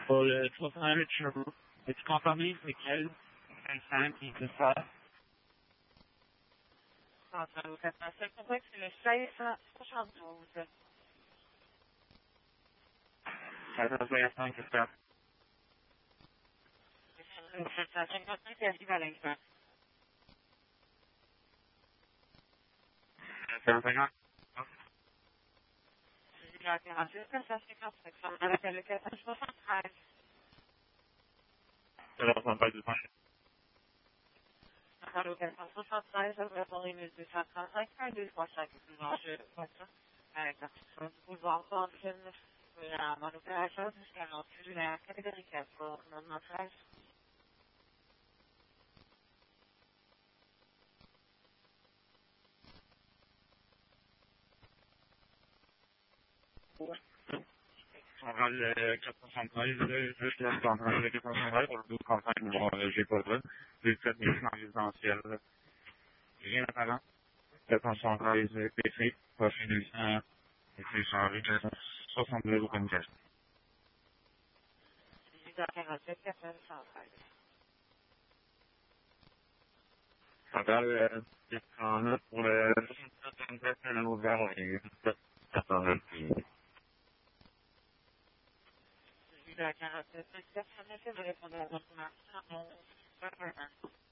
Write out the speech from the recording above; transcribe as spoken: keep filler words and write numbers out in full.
Pour le trois cent un Cherbourg, es-tu conformé? C'est quel? cinq qui peut faire? Entendu, quatre cent sept complexe, c'est le seize cent soixante-douze. quatre cent cinq, c'est ça. sept cent cinquante-cinq arrive à l'instant. sept cent cinquante. Suivant quarante-huit, quatre cent cinquante-cinq. On appelle le quatre cent soixante-treize. C'est la cent du point. Entendu, quatre cent soixante-treize, répondez mille deux cent trente-cinq, un, deux, trois, cinq. Je vois ça. D'accord. Vous voir confirme la mon opération jusqu'à l'entrée de la catégorie quatre pour mon treize. On va le quatre cent soixante-treize, juste là, je suis en train de le quatre cent soixante-treize, pour le douze trente-cinq, bon, euh, j'ai pas ça. J'ai fait mes plans résidentiels. Rien d'apparent. quatre cent soixante-treize, P C, prochain deux cents, et c'est changé, quatre cent soixante-deux au communication. dix-huit quarante-sept, quatre cent soixante-treize. Total, euh, quatre cent neuf pour le soixante-sept, c'est un ouvert, et quatre cent neuf, puis dix-huit quarante-sept, quatre cent neuf, vous répondez à votre marque.